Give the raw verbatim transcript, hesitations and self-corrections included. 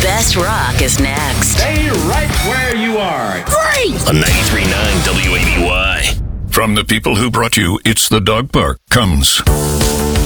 best rock is next. Stay right where you are. Great! On ninety-three point nine W A B Y. From the people who brought you It's the Dog Park comes